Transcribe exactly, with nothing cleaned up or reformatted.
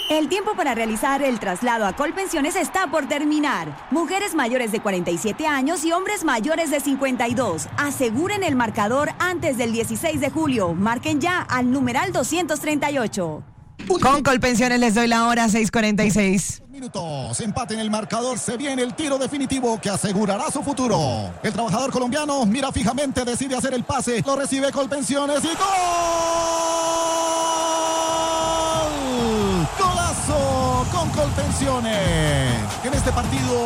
El tiempo para realizar el traslado a Colpensiones está por terminar. Mujeres mayores de cuarenta y siete años y hombres mayores de cincuenta y dos. Aseguren el marcador antes del dieciséis de julio. Marquen ya al numeral doscientos treinta y ocho. Con Colpensiones les doy la hora, seis cuarenta y seis. Minutos, empate en el marcador, se viene el tiro definitivo que asegurará su futuro. El trabajador colombiano mira fijamente, decide hacer el pase, lo recibe Colpensiones y ¡gol! ¡Golazo con Colpensiones! En este partido